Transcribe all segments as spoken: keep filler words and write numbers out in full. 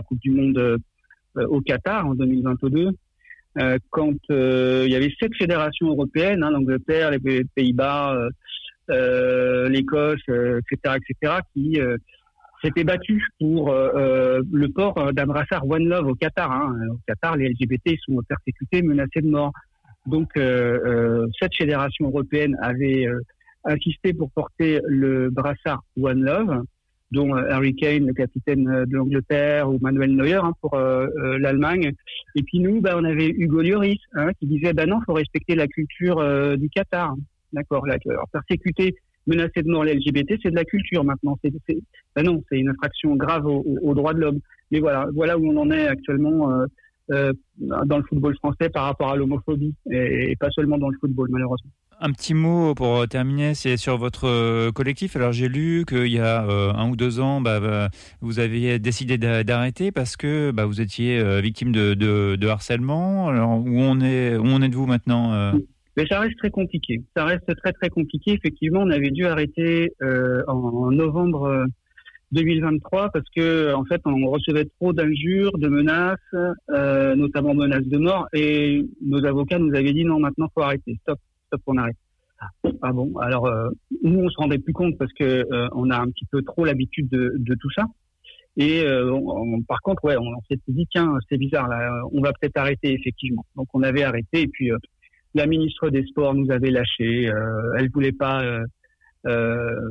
Coupe du Monde euh, au Qatar en deux mille vingt-deux, euh, quand euh, il y avait sept fédérations européennes, hein, l'Angleterre, les Pays-Bas, euh, euh, l'Écosse, euh, et cetera, et cetera, qui euh, s'étaient battus pour euh, le port d'un brassard One Love au Qatar. Hein. Au Qatar, les L G B T sont persécutés, menacés de mort. Donc, euh, euh, cette fédération européenne avait euh, insisté pour porter le brassard One Love, dont euh, Harry Kane, le capitaine de l'Angleterre, ou Manuel Neuer hein, pour euh, euh, l'Allemagne. Et puis nous, bah, on avait Hugo Lloris hein, qui disait bah non, faut respecter la culture euh, du Qatar. D'accord. Là, alors, persécuter, menacer de mort les L G B T, c'est de la culture maintenant. C'est, c'est, bah non, c'est une infraction grave aux, aux droits de l'homme. Mais voilà, voilà où on en est actuellement. Euh, Euh, dans le football français par rapport à l'homophobie et, et pas seulement dans le football malheureusement. Un petit mot pour terminer, c'est sur votre collectif. Alors j'ai lu qu'il y a euh, un ou deux ans, bah, bah, vous aviez décidé d'arrêter parce que bah, vous étiez euh, victime de, de, de harcèlement. Alors où on est, où en êtes-vous maintenant euh... Mais ça reste très compliqué. Ça reste très très compliqué. Effectivement, on avait dû arrêter euh, en, en novembre deux mille vingt-trois parce que en fait on recevait trop d'injures, de menaces, euh, notamment menaces de mort, et nos avocats nous avaient dit non, maintenant faut arrêter, stop, stop, on arrête. Ah bon, alors euh, nous on se rendait plus compte parce que euh, on a un petit peu trop l'habitude de, de tout ça, et euh, on, on, par contre ouais, on, on s'est dit tiens c'est bizarre là, on va peut-être arrêter effectivement. Donc on avait arrêté et puis euh, la ministre des Sports nous avait lâchés, euh, elle voulait pas euh, euh,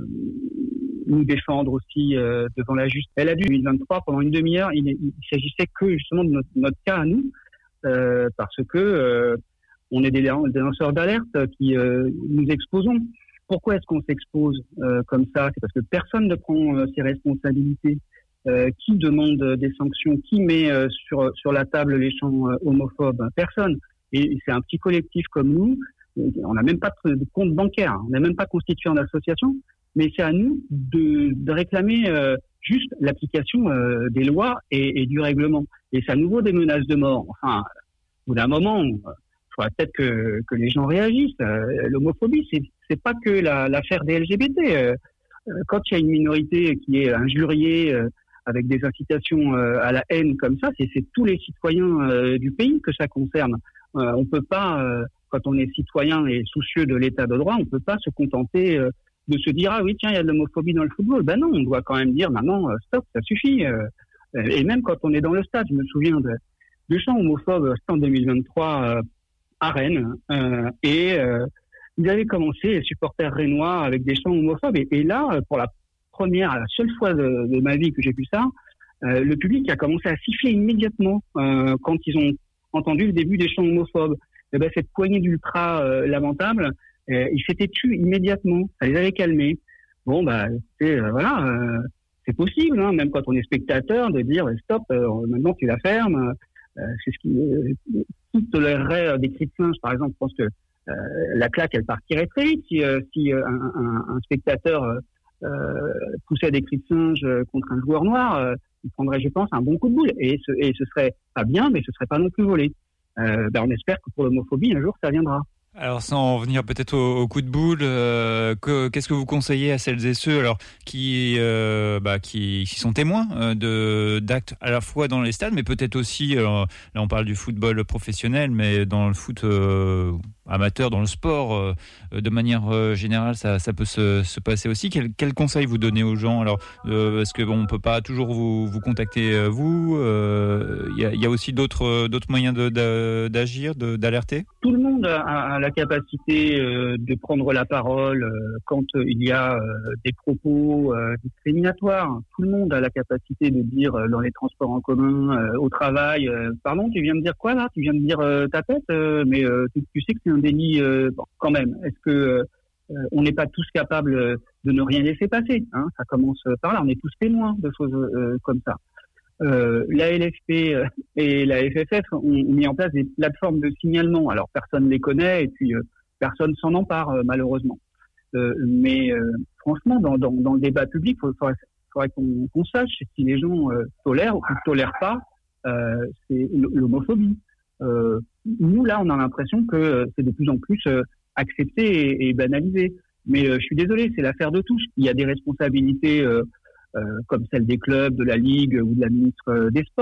nous défendre aussi euh, devant la justice. Elle a dû, en deux mille vingt-trois, pendant une demi-heure, il, il s'agissait que justement de notre, notre cas à nous, euh, parce que euh, on est des, des lanceurs d'alerte qui euh, nous exposons. Pourquoi est-ce qu'on s'expose euh, comme ça? C'est parce que personne ne prend euh, ses responsabilités. Euh, qui demande des sanctions? Qui met euh, sur, sur la table les chants euh, homophobes? Personne. Et c'est un petit collectif comme nous. On n'a même pas de compte bancaire. On n'est même pas constitué en association. Mais c'est à nous de, de réclamer euh, juste l'application euh, des lois et, et du règlement. Et c'est à nouveau des menaces de mort. Enfin, au bout d'un moment, il faudrait peut-être que, que les gens réagissent. Euh, l'homophobie, c'est, c'est pas que la, l'affaire des L G B T. Euh, quand il y a une minorité qui est injuriée euh, avec des incitations euh, à la haine comme ça, c'est, c'est tous les citoyens euh, du pays que ça concerne. Euh, on peut pas, euh, quand on est citoyen et soucieux de l'état de droit, on peut pas se contenter euh, de se dire ah oui tiens il y a de l'homophobie dans le football. Ben non, on doit quand même dire maintenant euh, stop, ça suffit. Euh, et même quand on est dans le stade, je me souviens de, de chants homophobes en deux mille vingt-trois euh, à Rennes euh, et euh, ils avaient commencé les supporters rennois avec des chants homophobes et, et là pour la première, la seule fois de, de ma vie que j'ai vu ça, euh, le public a commencé à siffler immédiatement euh, quand ils ont entendu le début des chants homophobes. Et ben cette poignée d'ultra euh, lamentable. Euh, ils s'étaient tus immédiatement, ça les avait calmés. Bon, bah, c'est, euh, voilà, euh, c'est possible, hein, même quand on est spectateur, de dire stop, euh, maintenant tu la fermes. Euh, c'est ce qui, euh, qui tolérerait des cris de singe, par exemple. Je pense que euh, la claque, elle partirait très vite si, euh, si euh, un, un, un spectateur euh, poussait des cris de singe contre un joueur noir. Euh, il prendrait, je pense, un bon coup de boule, et ce, et ce serait pas bien, mais ce serait pas non plus volé. Euh, ben, on espère que pour l'homophobie, un jour, ça viendra. Alors sans en venir peut-être au, au coup de boule, euh, que, qu'est-ce que vous conseillez à celles et ceux alors qui, euh, bah, qui, qui sont témoins euh, de, d'actes à la fois dans les stades, mais peut-être aussi, alors, là on parle du football professionnel, mais dans le foot euh, amateur, dans le sport, euh, de manière euh, générale, ça, ça peut se, se passer aussi. Quel, quel conseil vous donnez aux gens? Alors, euh, est-ce que bon, on peut pas toujours vous, vous contacter euh, vous? Il euh, y, a, y a aussi d'autres, d'autres moyens de, de, d'agir, de, d'alerter? Tout le monde a, a la capacité euh, de prendre la parole euh, quand euh, il y a euh, des propos euh, discriminatoires. Tout le monde a la capacité de dire euh, dans les transports en commun, euh, au travail, euh, pardon, tu viens de dire quoi là? Tu viens de dire euh, ta tête, euh, mais euh, tu, tu sais que c'est un délit euh, bon, quand même. Est-ce que euh, on n'est pas tous capables de ne rien laisser passer, hein? Ça commence par là. On est tous témoins de choses euh, comme ça. Euh, la L F P et la F F F ont mis en place des plateformes de signalement. Alors personne ne les connaît et puis euh, personne s'en empare euh, malheureusement. Euh, mais euh, franchement, dans, dans, dans le débat public, il faudrait, faudrait qu'on, qu'on sache si les gens euh, tolèrent ou ne tolèrent pas euh, c'est l'homophobie. Euh, nous là, on a l'impression que c'est de plus en plus euh, accepté et, et banalisé. Mais euh, je suis désolé, c'est l'affaire de tous. Il y a des responsabilités. Euh, Euh, comme celle des clubs, de la Ligue ou de la ministre des Sports.